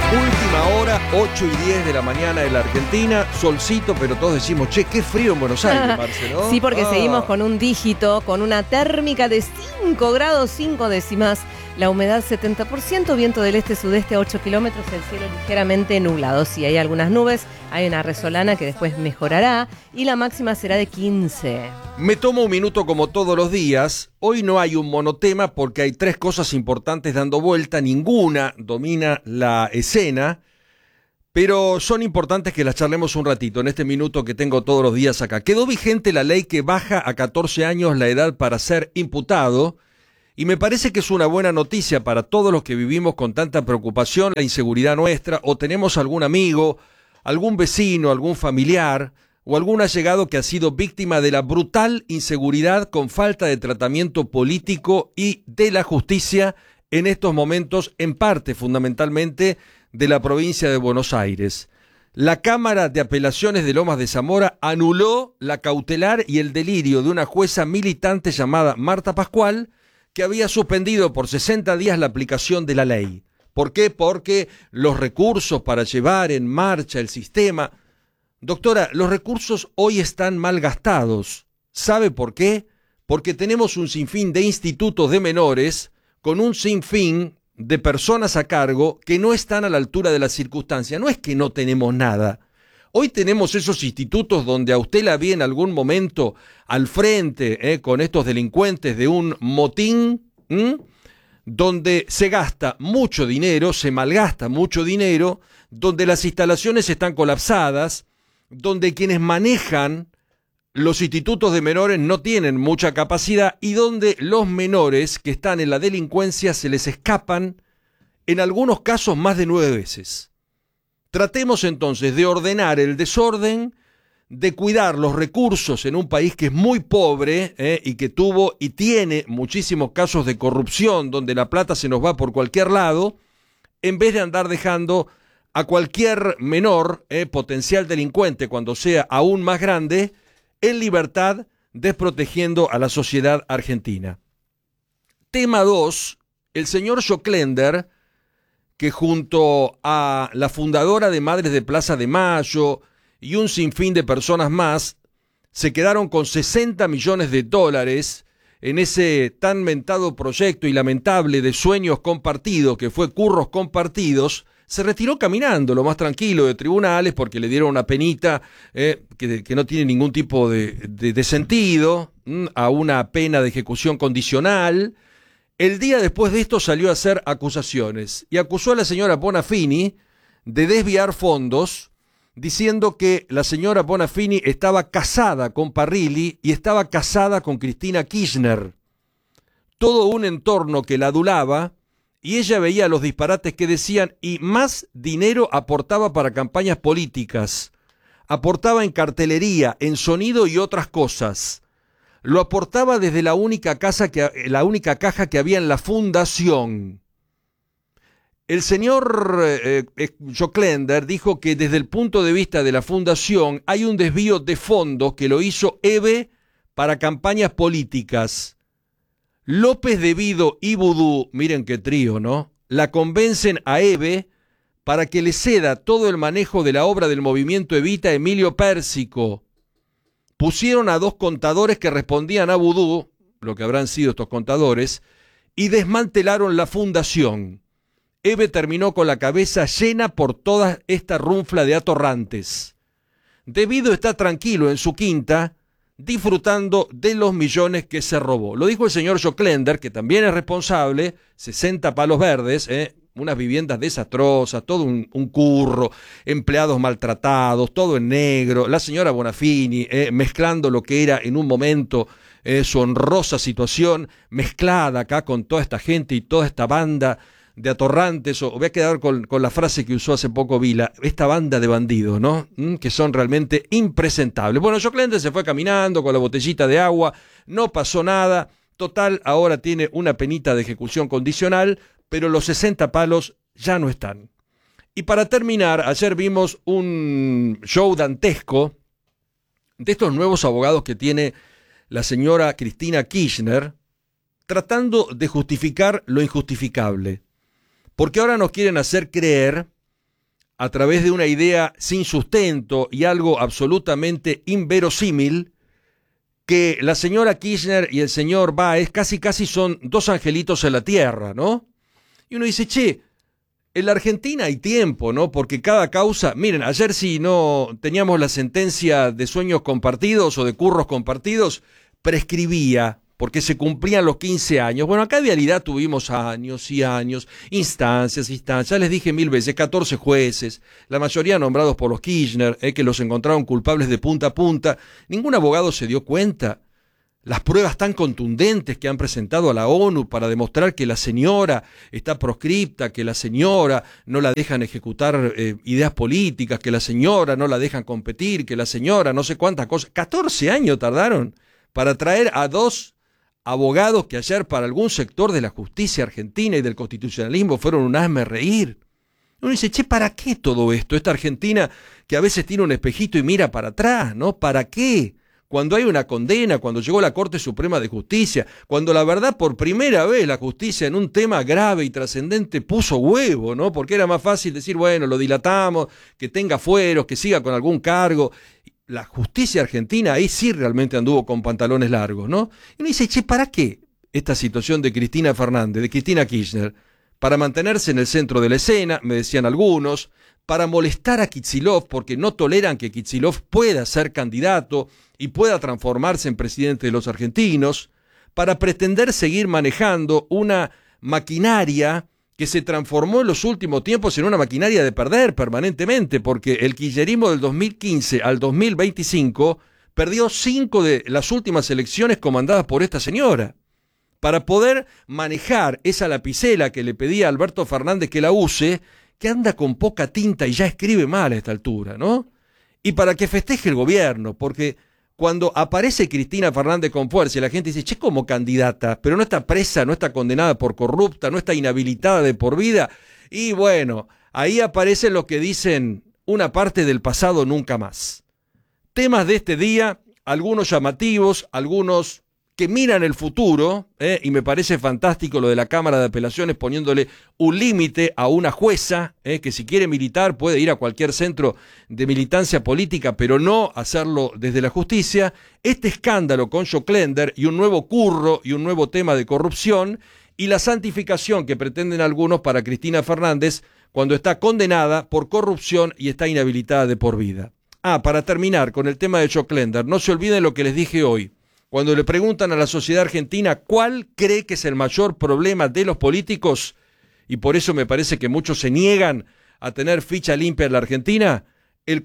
Última hora, 8:10 de la mañana de la Argentina, solcito, pero todos decimos, che, qué frío en Buenos Aires, Marce, ¿no? Sí, porque seguimos con un dígito, con una térmica de 5 grados 5 décimas, la humedad 70%, viento del este-sudeste a 8 kilómetros, el cielo ligeramente nublado. Sí, hay algunas nubes, hay una resolana que después mejorará y la máxima será de 15. Me tomo un minuto como todos los días. Hoy no hay un monotema porque hay tres cosas importantes dando vuelta, ninguna domina la escena, pero son importantes que las charlemos un ratito en este minuto que tengo todos los días acá. Quedó vigente la ley que baja a 14 años la edad para ser imputado y me parece que es una buena noticia para todos los que vivimos con tanta preocupación la inseguridad nuestra o tenemos algún amigo, algún vecino, algún familiar o algún allegado que ha sido víctima de la brutal inseguridad con falta de tratamiento político y de la justicia en estos momentos, en parte fundamentalmente de la provincia de Buenos Aires. La Cámara de Apelaciones de Lomas de Zamora anuló la cautelar y el delirio de una jueza militante llamada Marta Pascual, que había suspendido por 60 días la aplicación de la ley. ¿Por qué? Porque los recursos para llevar en marcha el sistema... Doctora, los recursos hoy están mal gastados. ¿Sabe por qué? Porque tenemos un sinfín de institutos de menores con un sinfín de personas a cargo que no están a la altura de la circunstancia. No es que no tenemos nada. Hoy tenemos esos institutos donde a usted la vi en algún momento al frente con estos delincuentes de un motín, donde se gasta mucho dinero, se malgasta mucho dinero, donde las instalaciones están colapsadas, donde quienes manejan los institutos de menores no tienen mucha capacidad y donde los menores que están en la delincuencia se les escapan, en algunos casos más de 9 veces. Tratemos entonces de ordenar el desorden, de cuidar los recursos en un país que es muy pobre y que tuvo y tiene muchísimos casos de corrupción donde la plata se nos va por cualquier lado, en vez de andar dejando a cualquier menor, potencial delincuente, cuando sea aún más grande, en libertad, desprotegiendo a la sociedad argentina. Tema 2, el señor Joclender, que junto a la fundadora de Madres de Plaza de Mayo y un sinfín de personas más, se quedaron con $60 millones en ese tan mentado proyecto y lamentable de sueños compartidos, que fue Curros Compartidos. Se retiró caminando, lo más tranquilo, de tribunales, porque le dieron una penita que no tiene ningún tipo de sentido, a una pena de ejecución condicional. El día después de esto salió a hacer acusaciones y acusó a la señora Bonafini de desviar fondos, diciendo que la señora Bonafini estaba casada con Parrilli y estaba casada con Cristina Kirchner. Todo un entorno que la adulaba, y ella veía los disparates que decían y más dinero aportaba para campañas políticas. Aportaba en cartelería, en sonido y otras cosas. Lo aportaba desde la única caja que había en la fundación. El señor Joclender dijo que desde el punto de vista de la fundación hay un desvío de fondos que lo hizo EVE para campañas políticas. López de Vido y Vudú, miren qué trío, ¿no? La convencen a EVE para que le ceda todo el manejo de la obra del movimiento Evita Emilio Pérsico. Pusieron a 2 contadores que respondían a Vudú, lo que habrán sido estos contadores, y desmantelaron la fundación. EVE terminó con la cabeza llena por toda esta runfla de atorrantes. De Vido está tranquilo en su quinta, disfrutando de los millones que se robó. Lo dijo el señor Joclender, que también es responsable, 60 palos verdes, unas viviendas desastrosas, todo un curro, empleados maltratados, todo en negro, la señora Bonafini mezclando lo que era en un momento su honrosa situación, mezclada acá con toda esta gente y toda esta banda de atorrantes, o voy a quedar con la frase que usó hace poco Vila, esta banda de bandidos, ¿no? Que son realmente impresentables. Bueno, Joclender se fue caminando con la botellita de agua, no pasó nada, total, ahora tiene una penita de ejecución condicional, pero los 60 palos ya no están. Y para terminar, ayer vimos un show dantesco de estos nuevos abogados que tiene la señora Cristina Kirchner, tratando de justificar lo injustificable. Porque ahora nos quieren hacer creer a través de una idea sin sustento y algo absolutamente inverosímil, que la señora Kirchner y el señor Báez casi son dos angelitos en la tierra, ¿no? Y uno dice, che, en la Argentina hay tiempo, ¿no? Porque cada causa... Miren, ayer si no teníamos la sentencia de sueños compartidos o de curros compartidos, prescribía, porque se cumplían los 15 años. Bueno, acá en realidad tuvimos años y años, instancias. Ya les dije 1000 veces, 14 jueces, la mayoría nombrados por los Kirchner, que los encontraron culpables de punta a punta. Ningún abogado se dio cuenta. Las pruebas tan contundentes que han presentado a la ONU para demostrar que la señora está proscripta, que la señora no la dejan ejecutar ideas políticas, que la señora no la dejan competir, que la señora no sé cuántas cosas. 14 años tardaron para traer a dos abogados que ayer para algún sector de la justicia argentina y del constitucionalismo fueron un hazme reír. Uno dice, che, ¿para qué todo esto? Esta Argentina que a veces tiene un espejito y mira para atrás, ¿no? ¿Para qué? Cuando hay una condena, cuando llegó la Corte Suprema de Justicia, cuando la verdad por primera vez la justicia en un tema grave y trascendente puso huevo, ¿no? Porque era más fácil decir, bueno, lo dilatamos, que tenga fueros, que siga con algún cargo. La justicia argentina ahí sí realmente anduvo con pantalones largos, ¿no? Y uno dice, che, ¿para qué esta situación de Cristina Fernández, de Cristina Kirchner? Para mantenerse en el centro de la escena, me decían algunos, para molestar a Kicillof, porque no toleran que Kicillof pueda ser candidato y pueda transformarse en presidente de los argentinos, para pretender seguir manejando una maquinaria que se transformó en los últimos tiempos en una maquinaria de perder permanentemente, porque el kirchnerismo del 2015 al 2025 perdió 5 de las últimas elecciones comandadas por esta señora. Para poder manejar esa lapicera que le pedía a Alberto Fernández que la use, que anda con poca tinta y ya escribe mal a esta altura, ¿no? Y para que festeje el gobierno, porque cuando aparece Cristina Fernández con fuerza y la gente dice, che, como candidata, pero no está presa, no está condenada por corrupta, no está inhabilitada de por vida, y bueno, ahí aparecen los que dicen una parte del pasado nunca más. Temas de este día, algunos llamativos, algunos que miran el futuro, y me parece fantástico lo de la Cámara de Apelaciones poniéndole un límite a una jueza, que si quiere militar puede ir a cualquier centro de militancia política, pero no hacerlo desde la justicia. Este escándalo con Joclender y un nuevo curro y un nuevo tema de corrupción y la santificación que pretenden algunos para Cristina Fernández cuando está condenada por corrupción y está inhabilitada de por vida. Para terminar con el tema de Joclender, no se olviden lo que les dije hoy. Cuando le preguntan a la sociedad argentina cuál cree que es el mayor problema de los políticos, y por eso me parece que muchos se niegan a tener ficha limpia en la Argentina, el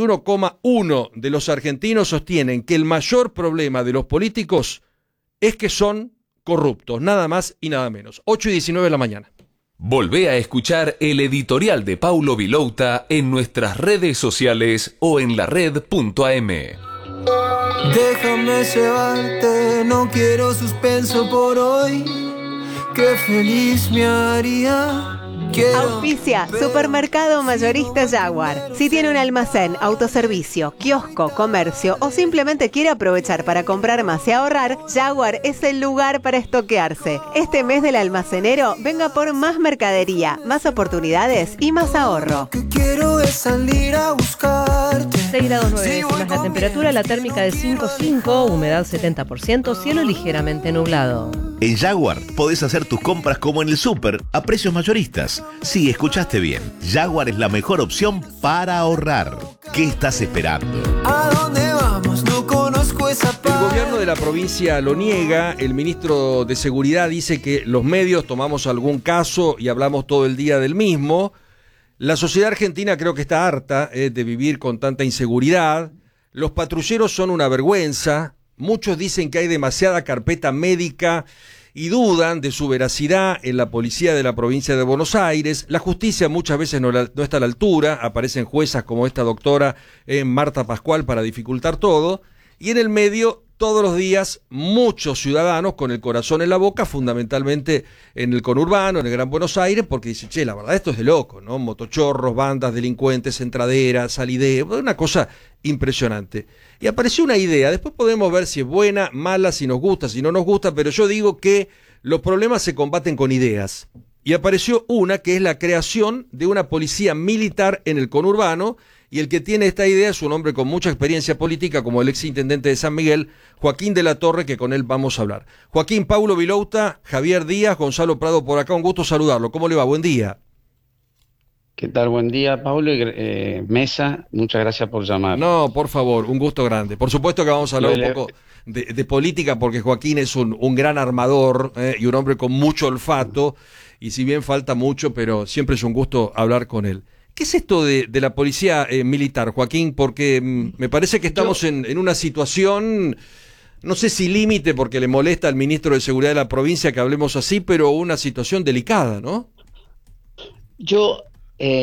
41,1% de los argentinos sostienen que el mayor problema de los políticos es que son corruptos, nada más y nada menos. 8:19 de la mañana. Volvé a escuchar el editorial de Paulo Vilouta en nuestras redes sociales o en lared.am. Déjame llevarte, no quiero suspenso por hoy. Qué feliz me haría. Auspicia Supermercado Mayorista Jaguar. Si tiene un almacén, autoservicio, kiosco, comercio o simplemente quiere aprovechar para comprar más y ahorrar, Jaguar es el lugar para estoquearse. Este mes del almacenero, venga por más mercadería, más oportunidades y más ahorro. Lo que quiero es salir a buscarte. 6 grados 9 décimas la temperatura, la térmica de 5,5, humedad 70%, cielo ligeramente nublado. En Jaguar podés hacer tus compras como en el súper, a precios mayoristas. Sí, escuchaste bien. Jaguar es la mejor opción para ahorrar. ¿Qué estás esperando? ¿A dónde vamos? No conozco esa parte. El gobierno de la provincia lo niega, el ministro de Seguridad dice que los medios tomamos algún caso y hablamos todo el día del mismo. La sociedad argentina creo que está harta de vivir con tanta inseguridad. Los patrulleros son una vergüenza. Muchos dicen que hay demasiada carpeta médica y dudan de su veracidad en la policía de la provincia de Buenos Aires. La justicia muchas veces no está a la altura, aparecen juezas como esta doctora Marta Pascual para dificultar todo, y en el medio todos los días muchos ciudadanos con el corazón en la boca, fundamentalmente en el conurbano, en el Gran Buenos Aires, porque dicen, che, la verdad esto es de loco, ¿no? Motochorros, bandas, delincuentes, entraderas, salideras, una cosa impresionante. Y apareció una idea, después podemos ver si es buena, mala, si nos gusta, si no nos gusta, pero yo digo que los problemas se combaten con ideas. y apareció una que es la creación de una policía militar en el conurbano, y el que tiene esta idea es un hombre con mucha experiencia política, como el exintendente de San Miguel, Joaquín de la Torre, que con él vamos a hablar. Joaquín, Paulo Vilouta, Javier Díaz, Gonzalo Prado por acá, un gusto saludarlo. ¿Cómo le va? Buen día. ¿Qué tal? Buen día, Pablo y Mesa. Muchas gracias por llamar. No, por favor, un gusto grande. Por supuesto que vamos a hablar un poco de política, porque Joaquín es un gran armador y un hombre con mucho olfato, y si bien falta mucho, pero siempre es un gusto hablar con él. ¿Qué es esto de la policía militar, Joaquín? Porque me parece que estamos en una situación, no sé si límite, porque le molesta al ministro de Seguridad de la provincia que hablemos así, pero una situación delicada, ¿no? Yo